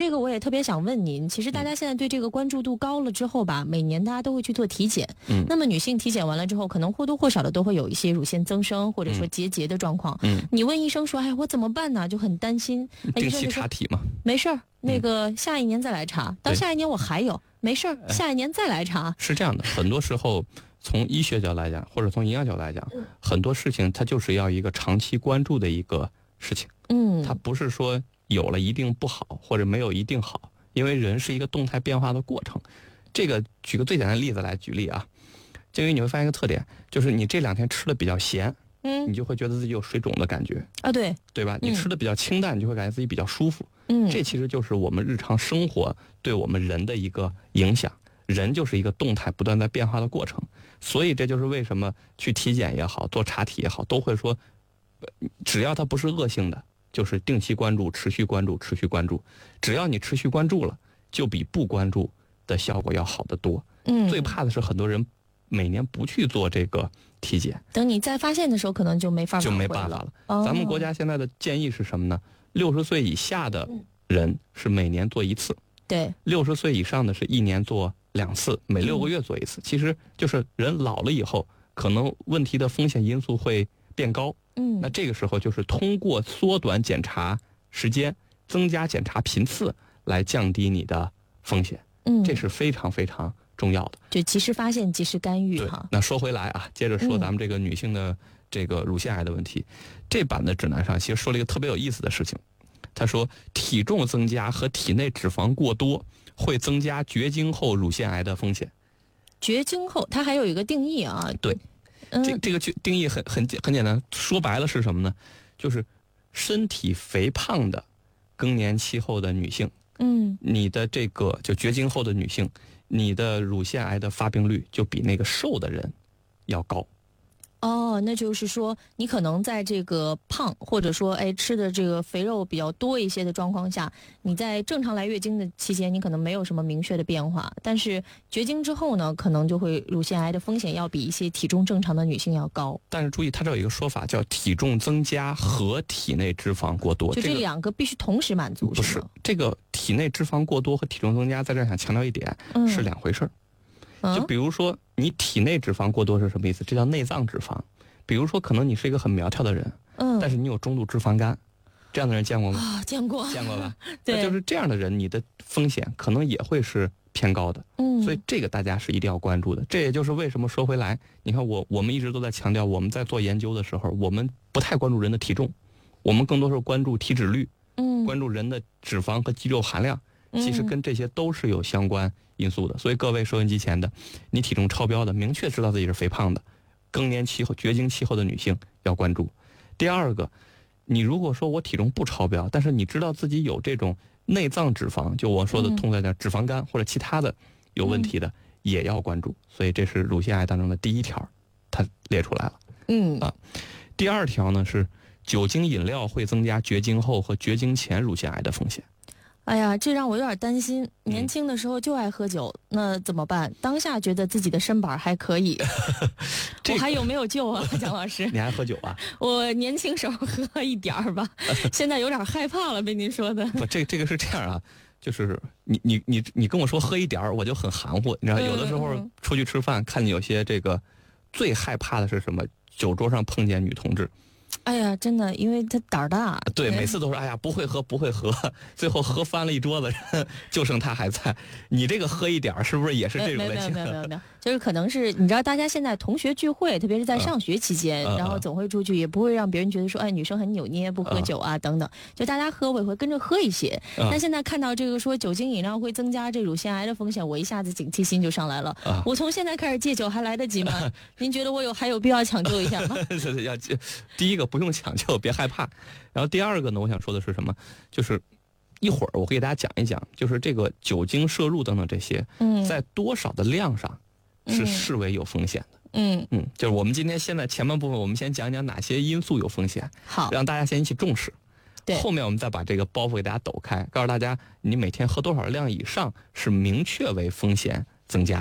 这个我也特别想问您，其实大家现在对这个关注度高了之后吧，每年大家都会去做体检。那么女性体检完了之后，可能或多或少的都会有一些乳腺增生或者说结节的状况。你问医生说，哎，我怎么办呢？就很担心。 定期查体嘛， 没事儿，那个下一年再来查，到下一年我还有，没事儿，下一年再来查。 是这样的，很多时候从医学角度来讲，或者从营养角度来讲，很多事情它就是要一个长期关注的一个事情。它不是说有了一定不好，或者没有一定好，因为人是一个动态变化的过程。这个举个最简单的例子来举例啊，因为你会发现一个特点，就是你这2天吃的比较咸，你就会觉得自己有水肿的感觉啊，对吧？你吃的比较清淡，你就会感觉自己比较舒服。这其实就是我们日常生活对我们人的一个影响。人就是一个动态不断在变化的过程，所以这就是为什么去体检也好，做查体也好，都会说，只要它不是恶性的，就是定期关注、持续关注、持续关注。只要你持续关注了，就比不关注的效果要好得多。最怕的是很多人每年不去做这个体检， 等你再发现的时候，可能就没办法了。 咱们国家现在的建议是什么呢？60岁以下的人是每年做1次， 对 ，60岁以上的是1年做2次，每6个月做1次。其实就是人老了以后，可能问题的风险因素会变高。那这个时候就是通过缩短检查时间、增加检查频次来降低你的风险。这是非常非常重要的。 就及时发现，及时干预哈。 那说回来啊，接着说咱们这个女性的这个乳腺癌的问题，这版的指南上其实说了一个特别有意思的事情。他说，体重增加和体内脂肪过多会增加绝经后乳腺癌的风险。 绝经后，它还有一个定义啊。 对，这个定义很简单，说白了是什么呢？就是身体肥胖的更年期后的女性，你的这个就绝经后的女性，你的乳腺癌的发病率就比那个瘦的人要高。 那就是说你可能在这个胖或者说吃的这个肥肉比较多一些的状况下，你在正常来月经的期间你可能没有什么明确的变化，但是绝经之后呢，可能就会乳腺癌的风险要比一些体重正常的女性要高。 但是注意，它这有一个说法叫体重增加和体内脂肪过多， 就这2个必须同时满足。 不是，这个体内脂肪过多和体重增加在这儿想强调一点，是2回事儿。就比如说你体内脂肪过多是什么意思？这叫内脏脂肪。比如说可能你是一个很苗条的人，但是你有中度脂肪肝，这样的人见过吗？ 见过吧？ 对， 就是这样的人，你的风险可能也会是偏高的。所以这个大家是一定要关注的。这也就是为什么说回来，你看我们一直都在强调，我们在做研究的时候，我们不太关注人的体重，我们更多是关注体脂率，关注人的脂肪和肌肉含量。其实跟这些都是有相关因素的。所以各位收音机前的，你体重超标的，明确知道自己是肥胖的，更年期后、绝经期后的女性要关注。第二个，你如果说我体重不超标，但是你知道自己有这种内脏脂肪，就我说的痛在点脂肪肝或者其他的有问题的，也要关注。所以这是乳腺癌当中的第1条，它列出来了。第2条呢是酒精饮料会增加绝经后和绝经前乳腺癌的风险。 哎呀，这让我有点担心。年轻的时候就爱喝酒，那怎么办？当下觉得自己的身板还可以，我还有没有救啊，蒋老师？ 你还喝酒啊？ 我年轻时候喝一点儿吧，现在有点害怕了，被您说的。 不，这个是这样啊，就是你跟我说喝一点儿，我就很含糊。你知道，有的时候出去吃饭，看见有些这个最害怕的是什么？酒桌上碰见女同志。 哎呀，真的，因为他胆儿大。 对，每次都是哎呀不会喝，最后喝翻了一桌子人，就剩他还在。你这个喝一点儿，是不是也是这种类型？ 没有，就是可能是你知道，大家现在同学聚会，特别是在上学期间，然后总会出去，也不会让别人觉得说，哎，女生很扭捏，不喝酒啊等等。就大家喝，我也会跟着喝一些。但现在看到这个说酒精饮料会增加这乳腺癌的风险，我一下子警惕心就上来了。我从现在开始戒酒还来得及吗？您觉得我还有必要抢救一下吗？ 第一个不用抢救，别害怕。然后第二个呢，我想说的是什么？就是一会儿我给大家讲一讲，就是这个酒精摄入等等这些，在多少的量上是视为有风险的。就是我们今天现在前半部分，我们先讲讲哪些因素有风险， 好， 让大家先一起重视。对，后面我们再把这个包袱给大家抖开，告诉大家你每天喝多少量以上是明确为风险增加的。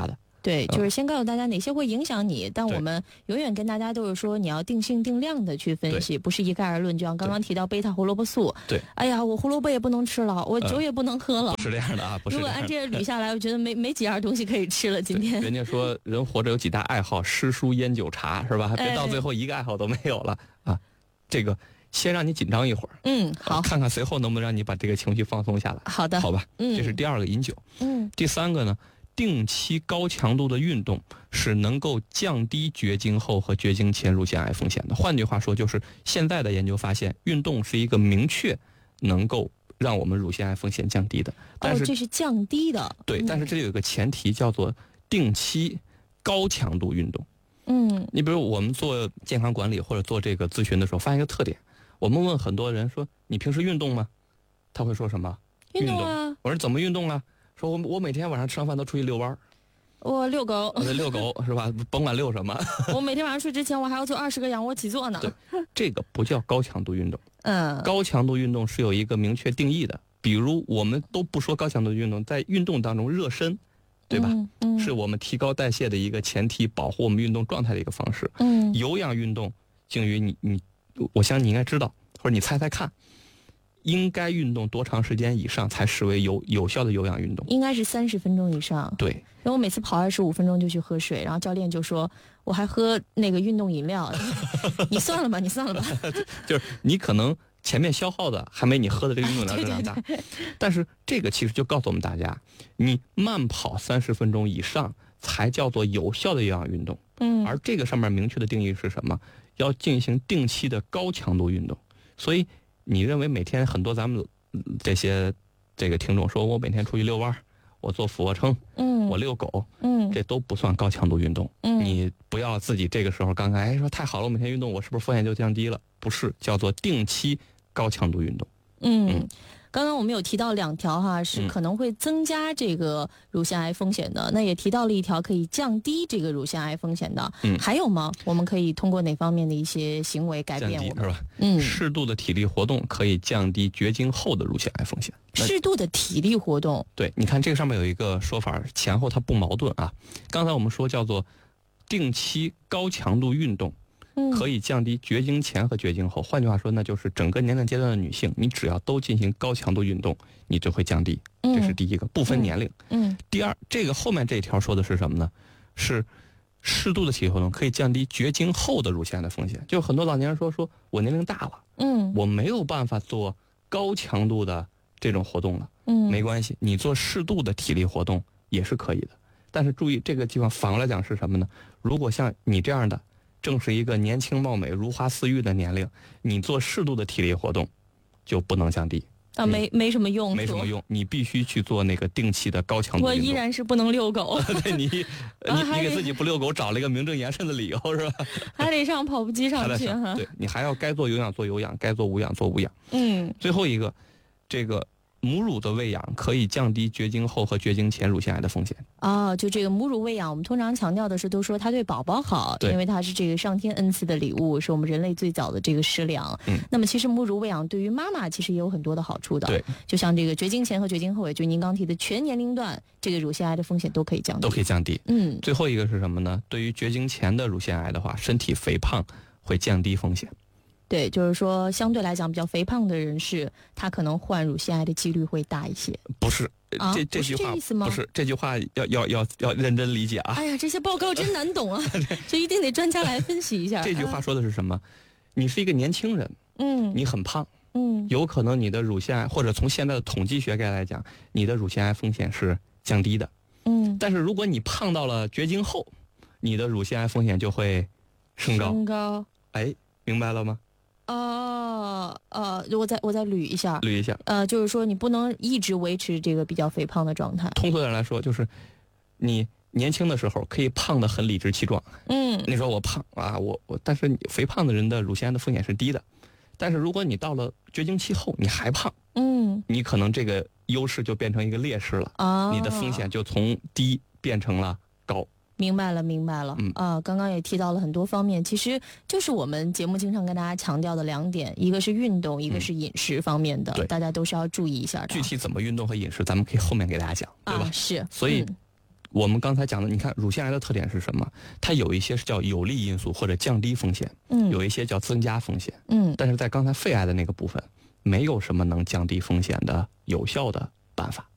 对，就是先告诉大家哪些会影响你，但我们永远跟大家都是说你要定性定量的去分析，不是一概而论。就像刚刚提到贝塔胡萝卜素， 对， 哎呀，我胡萝卜也不能吃了，我酒也不能喝了， 不是这样的啊，不是。 如果按这捋下来，我觉得没几样东西可以吃了。今天人家说人活着有几大爱好，诗书烟酒茶，是吧？别到最后一个爱好都没有了啊！这个先让你紧张一会儿， 好， 看看随后能不能让你把这个情绪放松下来。 好的， 好吧，这是第2个饮酒。第3个呢，定期高强度的运动是能够降低绝经后和绝经前乳腺癌风险的。换句话说，就是现在的研究发现，运动是一个明确能够让我们乳腺癌风险降低的。但是这是降低的。 对，但是这里有一个前提，叫做定期高强度运动。你比如我们做健康管理或者做这个咨询的时候，发现一个特点，我们问很多人说你平时运动吗？他会说什么？ 运动啊。 我说怎么运动啊？说我每天晚上吃完饭都出去遛弯儿。 我遛狗。 遛狗是吧？甭管遛什么。 我每天晚上睡之前我还要做20个仰卧起坐呢。 对，这个不叫高强度运动。高强度运动是有一个明确定义的。比如我们都不说高强度运动，在运动当中热身，对吧？是我们提高代谢的一个前提，保护我们运动状态的一个方式。有氧运动，静瑜我相信你应该知道，或者你猜猜看，应该运动多长时间以上才视为有效的有氧运动？应该是30分钟以上。 对， 因为我每次跑25分钟就去喝水，然后教练就说我还喝那个运动饮料。你算了吧。 就是你可能前面消耗的还没你喝的这个运动量热量大。但是这个其实就告诉我们大家，你慢跑30分钟以上才叫做有效的有氧运动。而这个上面明确的定义是什么？要进行定期的高强度运动。所以你认为每天很多咱们这个听众说我每天出去遛弯，我做俯卧撑，我遛狗，这都不算高强度运动。你不要自己这个时候刚刚说太好了，我每天运动，我是不是风险就降低了？不是，叫做定期高强度运动。 刚刚我们有提到2条哈，是可能会增加这个乳腺癌风险的，那也提到了1条可以降低这个乳腺癌风险的。还有吗？我们可以通过哪方面的一些行为改变我们？ 是吧？适度的体力活动可以降低绝经后的乳腺癌风险。 适度的体力活动， 对，你看这个上面有一个说法，前后它不矛盾啊。刚才我们说叫做定期高强度运动。可以降低绝经前和绝经后。换句话说，那就是整个年龄阶段的女性，你只要都进行高强度运动，你就会降低。这是第一个，不分年龄。第二，这个后面这一条说的是什么呢？是适度的体力活动可以降低绝经后的乳腺癌的风险。就很多老年人说我年龄大了，我没有办法做高强度的这种活动了。没关系，你做适度的体力活动也是可以的。但是注意，这个地方反过来讲是什么呢？如果像你这样的，正是一个年轻貌美、如花似玉的年龄，你做适度的体力活动，就不能降低。 没什么用， 没什么用。你必须去做那个定期的高强度运动。 我依然是不能遛狗。 对你给自己不遛狗找了一个名正言顺的理由是吧？ 还得上跑步机上去哈。 对，你还要该做有氧做有氧，该做无氧做无氧。最后一个，这个母乳的喂养可以降低绝经后和绝经前乳腺癌的风险。 就这个母乳喂养，我们通常强调的是，都说它对宝宝好，因为它是这个上天恩赐的礼物，是我们人类最早的这个食粮。那么其实母乳喂养对于妈妈其实也有很多的好处的。 对， 就像这个绝经前和绝经后，也就您刚提的全年龄段，这个乳腺癌的风险都可以降低。 都可以降低。最后一个是什么呢？对于绝经前的乳腺癌的话，身体肥胖会降低风险。 对，就是说相对来讲比较肥胖的人士，他可能患乳腺癌的几率会大一些。 不是，这句话不是这意思吗？ 不是，这句话要认真理解啊！ 哎呀，这些报告真难懂啊，这一定得专家来分析一下。 这句话说的是什么？你是一个年轻人，你很胖，有可能你的乳腺癌，或者从现在的统计学概来讲，你的乳腺癌风险是降低的。但是如果你胖到了绝经后，你的乳腺癌风险就会升高。哎，明白了吗？ 我再捋一下。就是说你不能一直维持这个比较肥胖的状态。 通俗点来说，就是你年轻的时候可以胖得很理直气壮。你说我胖啊，但是你肥胖的人的乳腺癌的风险是低的。但是如果你到了绝经期后你还胖，你可能这个优势就变成一个劣势了。你的风险就从低变成了高。 明白了。刚刚也提到了很多方面，其实就是我们节目经常跟大家强调的2点，一个是运动，一个是饮食方面的，大家都是要注意一下的。 具体怎么运动和饮食，咱们可以后面给大家讲，对吧？ 是。 所以我们刚才讲的，你看乳腺癌的特点是什么？它有一些是叫有利因素或者降低风险，有一些叫增加风险，但是在刚才肺癌的那个部分，没有什么能降低风险的有效的办法。